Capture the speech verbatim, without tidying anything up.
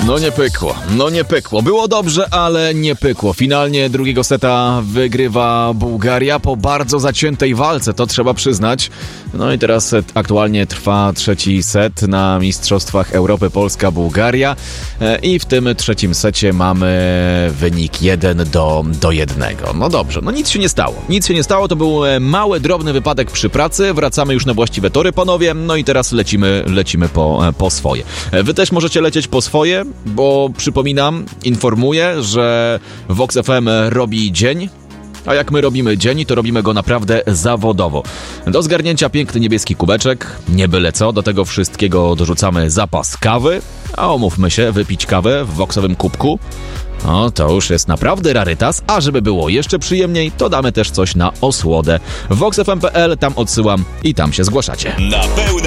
No nie pykło, no nie pykło. Było dobrze, ale nie pykło. Finalnie drugiego seta wygrywa Bułgaria po bardzo zaciętej walce, to trzeba przyznać. No i teraz aktualnie trwa trzeci set na Mistrzostwach Europy Polska-Bułgaria i w tym trzecim secie mamy wynik jeden do jednego. No dobrze, no nic się nie stało. Nic się nie stało, to był mały, drobny wypadek przy pracy. Wracamy już na właściwe tory, panowie. No i teraz lecimy, lecimy po, po swoje. Wy też możecie lecieć po swoje, bo przypominam, informuję, że Vox F M robi dzień, a jak my robimy dzień, to robimy go naprawdę zawodowo. Do zgarnięcia piękny niebieski kubeczek, nie byle co, do tego wszystkiego dorzucamy zapas kawy, a omówmy się, wypić kawę w voxowym kubku, no to już jest naprawdę rarytas, a żeby było jeszcze przyjemniej, to damy też coś na osłodę. vox f m kropka p l, tam odsyłam i tam się zgłaszacie. Na pełne